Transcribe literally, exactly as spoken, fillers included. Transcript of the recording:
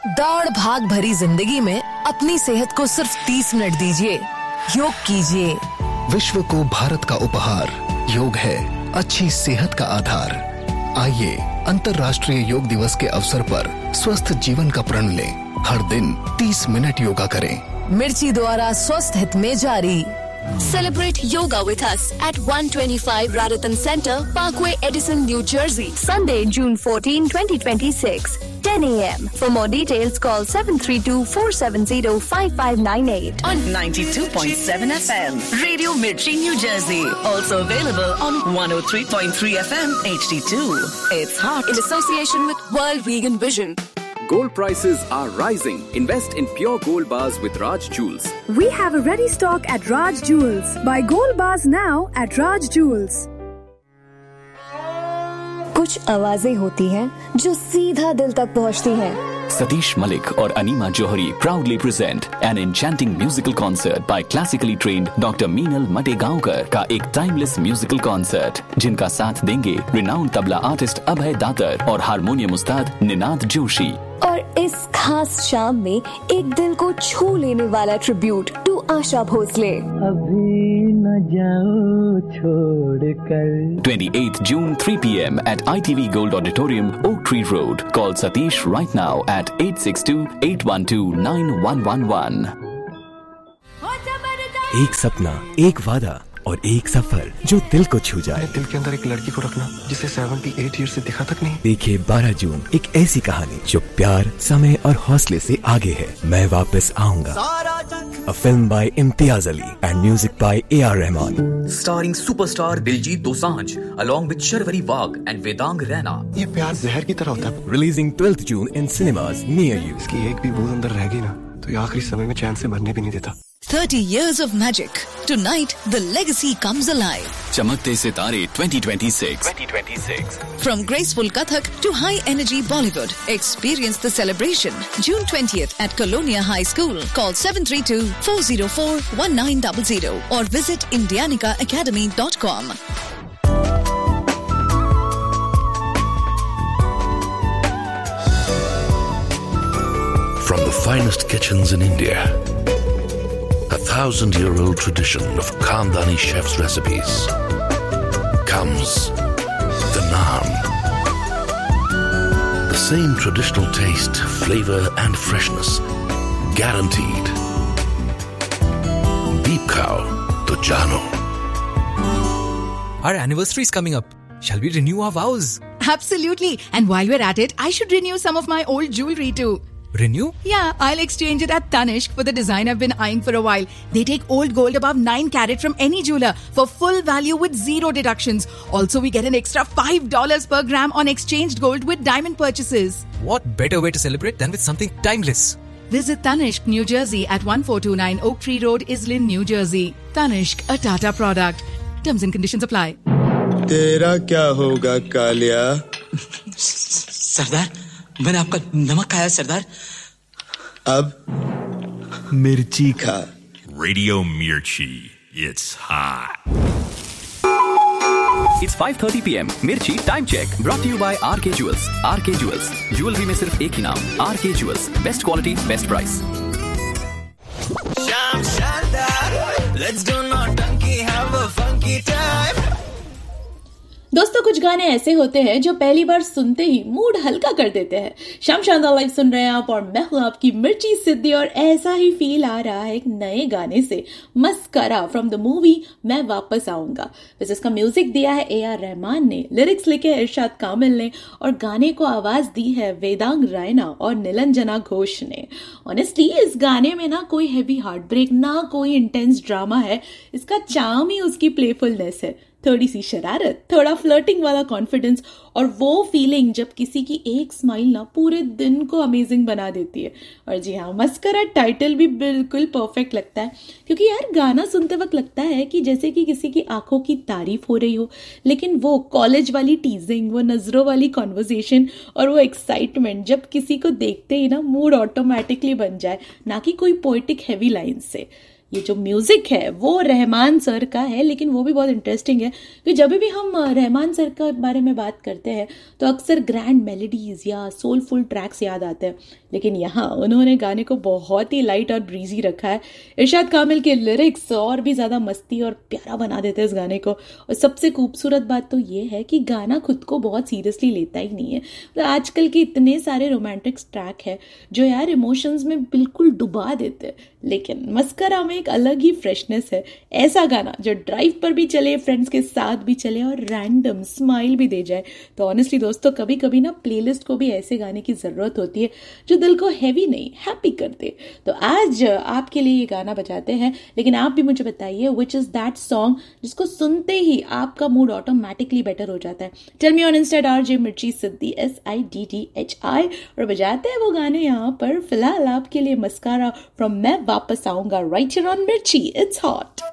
दौड़ भाग भरी जिंदगी में अपनी सेहत को सिर्फ तीस मिनट दीजिए। योग कीजिए। विश्व को भारत का उपहार योग है, अच्छी सेहत का आधार। आइए अंतर्राष्ट्रीय योग दिवस के अवसर पर स्वस्थ जीवन का प्रण लें। हर दिन तीस मिनट योगा करें। मिर्ची द्वारा स्वस्थ हित में जारी। Celebrate yoga with us at one twenty-five Raritan Center, Parkway, Edison, New Jersey. Sunday, June fourteenth, twenty twenty-six, ten a.m. For more details, call seven three two, four seven zero, five five nine eight. On ninety-two point seven F M, Radio Mirchi, New Jersey. Also available on one oh three point three F M, H D two. It's hot. In association with World Vegan Vision. Gold prices are rising. Invest in pure gold bars with Raj Jewels. We have a ready stock at Raj Jewels. Buy gold bars now at Raj Jewels. कुछ आवाजें होती हैं जो सीधा दिल तक पहुंचती हैं। Satish Malik और enema Johri proudly present an enchanting musical concert by classically trained Doctor Meenal Mategaonkar का एक timeless musical concert, जिनका साथ देंगे renowned तबला आर्टिस्ट अभय दातर और हारमोनियम उस्ताद निनाद जोशी। और इस खास शाम में एक दिल को छू लेने वाला ट्रिब्यूट टू आशा भोसले। अभी न जाओ छोड़कर। twenty-eighth June, three p m at I T V Gold Auditorium, Oak Tree Road. Call Satish right now at eight six two, eight one two, nine one one one. एक सपना, एक वादा और एक सफर जो दिल को छू जाए। दिल के अंदर एक लड़की को रखना जिसे अठहत्तर ईयर से दिखा तक नहीं। देखिए बारह जून एक ऐसी कहानी जो प्यार, समय और हौसले से आगे है। मैं वापस आऊंगा। A film by Imtiaz Ali and music by A R Rahman. Starring superstar Diljit Dosanjh along with Sharvari Wagh and Vedang Raina. ये प्यार जहर की तरह होता है। Releasing twelfth June in cinemas near you. इसकी एक भी बूंद अंदर रह गई ना तो ये आखिरी समय में चैन से मरने भी नहीं देता। thirty years of magic. Tonight, the legacy comes alive. चमकते सितारे twenty twenty-six. twenty twenty-six. From graceful Kathak to high-energy Bollywood, experience the celebration. June twentieth at Colonia High School. Call seven three two, four zero four, one nine zero zero or visit indianica academy dot com. From the finest kitchens in India, a thousand-year-old tradition of Khandani chefs' recipes, comes the naan. The same traditional taste, flavor and freshness, guaranteed. Deep Cow to Jano. Our anniversary is coming up. Shall we renew our vows? Absolutely. And while we're at it, I should renew some of my old jewelry too. Renew? Yeah, I'll exchange it at Tanishq for the design I've been eyeing for a while. They take old gold above nine carat from any jeweler for full value with zero deductions. Also, we get an extra five dollars per gram on exchanged gold with diamond purchases. What better way to celebrate than with something timeless? Visit Tanishq, New Jersey at one four two nine Oak Tree Road, Islin, New Jersey. Tanishq, a Tata product. Terms and conditions apply. तेरा क्या होगा कालिया? सरदार, मैंने आपका नमक खाया सरदार। अब मिर्ची खा। Radio Mirchi, it's hot. It's five thirty p m. Mirchi time check brought to you by R K Jewels. R K Jewels. Jewelry में सिर्फ एक ही नाम, R K Jewels. Best quality, best price. Sham Shandar, let's do naughty, have a funky time. दोस्तों, कुछ गाने ऐसे होते हैं जो पहली बार सुनते ही मूड हल्का कर देते हैं। शाम शानदार लाइव सुन रहे हैं आप और मैं हूं आपकी मिर्ची सिद्धि और ऐसा ही फील आ रहा है एक नए गाने से, मस्करा फ्रॉम द मूवी मैं वापस आऊंगा। वैसे इसका म्यूजिक दिया है ए आर रहमान ने, लिरिक्स लिखे इरशाद कामिल ने और गाने को आवाज दी है वेदांग रायना और निलंजना घोष ने। ऑनेस्टली इस गाने में ना कोई हैवी हार्ट ब्रेक, ना कोई इंटेंस ड्रामा है, इसका चार्म ही उसकी प्लेफुलनेस है। थोड़ी सी शरारत, थोड़ा फ्लर्टिंग वाला कॉन्फिडेंस और वो फीलिंग जब किसी की एक स्माइल ना पूरे दिन को अमेजिंग बना देती है। और जी हाँ, मस्करा टाइटल भी बिल्कुल परफेक्ट लगता है क्योंकि यार गाना सुनते वक्त लगता है कि जैसे कि किसी की आंखों की तारीफ हो रही हो, लेकिन वो कॉलेज वाली टीजिंग, वो नजरों वाली कॉन्वर्सेशन और वो एक्साइटमेंट जब किसी को देखते ही ना मूड ऑटोमेटिकली बन जाए, ना कि कोई पोएटिक हैवी लाइन से। ये जो म्यूजिक है वो रहमान सर का है, लेकिन वो भी बहुत इंटरेस्टिंग है कि जब भी हम रहमान सर के बारे में बात करते हैं तो अक्सर ग्रैंड मेलोडीज या सोलफुल ट्रैक्स याद आते हैं, लेकिन यहाँ उन्होंने गाने को बहुत ही लाइट और ब्रीजी रखा है। इरशाद कामिल के लिरिक्स और भी ज्यादा मस्ती और प्यारा बना देते हैं इस गाने को। और सबसे खूबसूरत बात तो ये है कि गाना खुद को बहुत सीरियसली लेता ही नहीं है। तो आजकल के इतने सारे रोमांटिक ट्रैक है जो यार इमोशंस में बिल्कुल डुबा देते हैं, लेकिन मस्करा में एक अलग ही फ्रेशनेस है। ऐसा गाना जो ड्राइव पर भी चले, फ्रेंड्स के साथ भी चले और रैंडम स्माइल भी दे जाए। तो ऑनेस्टली दोस्तों, कभी कभी ना प्लेलिस्ट को भी ऐसे गाने की जरूरत होती है जो दिल को हैवी नहीं हैप्पी कर दे। तो आज आपके लिए ये गाना बजाते हैं, लेकिन आप भी मुझे बताइए विच इज दैट सॉन्ग जिसको सुनते ही आपका मूड ऑटोमेटिकली बेटर हो जाता है। Tell me on Insta R J मिर्ची सिद्दी, S I D D H I, और बजाते हैं वो गाने यहाँ पर। फिलहाल आपके लिए मस्कारा फ्रॉम मैं वापस आऊंगा राइट हियर ऑन मिर्ची, इट्स हॉट।